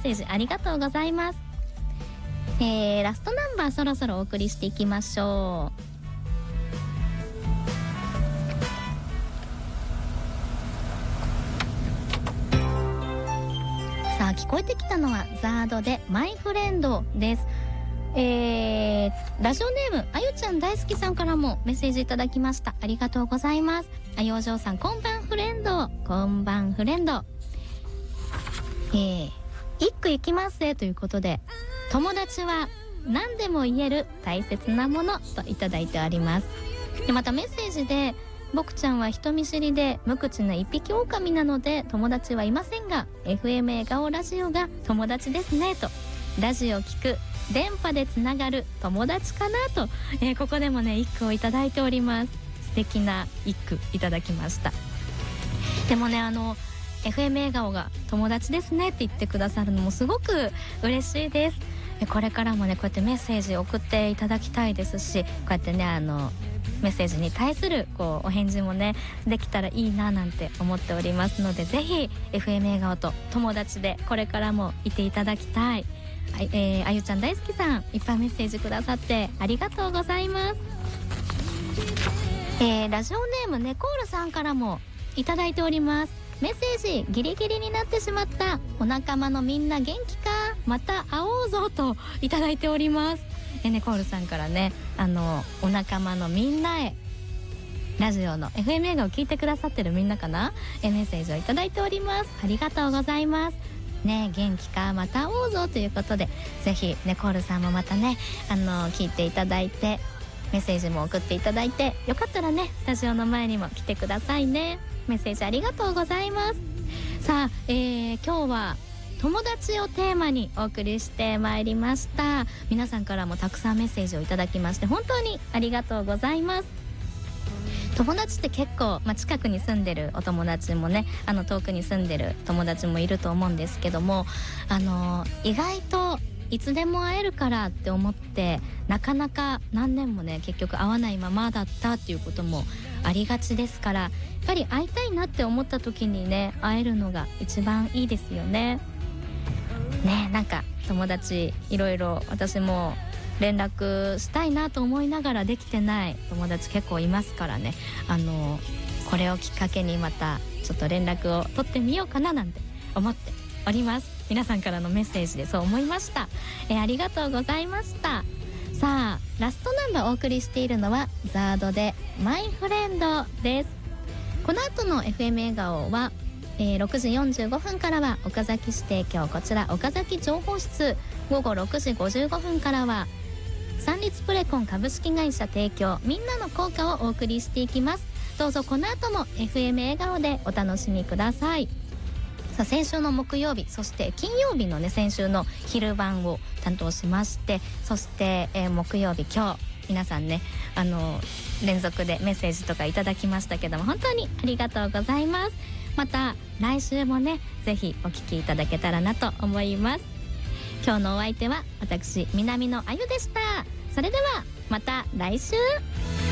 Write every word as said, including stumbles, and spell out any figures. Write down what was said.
セージありがとうございます。えー、ラストナンバーそろそろお送りしていきましょう。さあ聞こえてきたのはザードでマイフレンドです。えー、ラジオネームあゆちゃん大好きさんからもメッセージいただきました。ありがとうございます。あようじょうさん、こんばんフレンド、こんばんフレンド。えー、一句いきますぜということで、友達は何でも言える大切なものといただいております。でまたメッセージで、僕ちゃんは人見知りで無口な一匹狼なので友達はいませんが エフエム 笑顔ラジオが友達ですねと、ラジオ聞く、電波でつながる友達かなと、えー、ここでもね一句をいただいております。素敵な一句いただきました。でもねあの エフエム 笑顔が友達ですねって言ってくださるのもすごく嬉しいです。これからもねこうやってメッセージ送っていただきたいですし、こうやってねあのメッセージに対するこうお返事もねできたらいいななんて思っておりますので、ぜひ エフエム 笑顔と友達でこれからもいていただきたい。はい、えー、あゆちゃん大好きさん、いっぱいメッセージくださってありがとうございます。えー、ラジオネームネコールさんからもいただいております。メッセージギリギリになってしまった、お仲間のみんな元気か、また会おうぞといただいております。えネコールさんからねあのお仲間のみんなへ、ラジオの エフエム 映画を聞いてくださってるみんなかな、えメッセージをいただいております。ありがとうございますね。元気か、また会おうぞということで、ぜひネコールさんもまたねあの聞いていただいて、メッセージも送っていただいて、よかったらねスタジオの前にも来てくださいね。メッセージありがとうございます。さあ、えー、今日は友達をテーマにお送りしてまいりました。皆さんからもたくさんメッセージをいただきまして本当にありがとうございます。友達って結構、まあ、近くに住んでるお友達もねあの遠くに住んでる友達もいると思うんですけども、あの意外といつでも会えるからって思ってなかなか何年もね結局会わないままだったっていうこともありがちですから、やっぱり会いたいなって思った時にね会えるのが一番いいですよね。ね、なんか友達いろいろ私も連絡したいなと思いながらできてない友達結構いますからね、あのこれをきっかけにまたちょっと連絡を取ってみようかななんて思っております。皆さんからのメッセージでそう思いました。えー、ありがとうございました。さあラストナンバーお送りしているのはザードでマイフレンドです。この後の エフエム 笑顔はえー、ろくじよんじゅうごふんからは岡崎市提供、こちら岡崎情報室、午後ろくじごじゅうごふんからは三立プレコン株式会社提供、みんなの効果をお送りしていきます。どうぞこの後も エフエム 笑顔でお楽しみください。さあ先週の木曜日、そして金曜日のね先週の昼晩を担当しまして、そして、えー、木曜日今日皆さんねあの連続でメッセージとかいただきましたけども本当にありがとうございます。また来週もねぜひお聞きいただけたらなと思います。今日のお相手は私南野あゆでした。それではまた来週。